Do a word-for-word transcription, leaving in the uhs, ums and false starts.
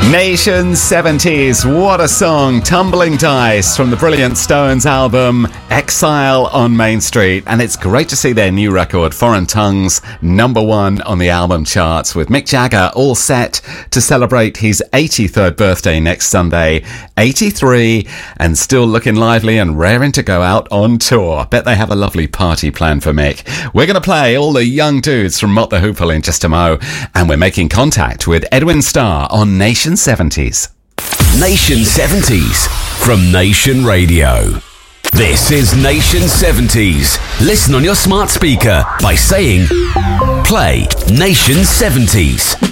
Nation seventies, what a song. Tumbling Dice from the brilliant Stones album Exile on Main Street. And it's great to see their new record, Foreign Tongues, number one on the album charts, with Mick Jagger all set to celebrate his eighty-third birthday next Sunday. eighty-three, and still looking lively and raring to go out on tour. Bet they have a lovely party planned for Mick. We're going to play all the young dudes from Mott the Hoople in just a mo, and we're making contact with Edwin Starr on Nation seventies. Nation seventies from Nation Radio. This is Nation seventies. Listen on your smart speaker by saying, play Nation seventies.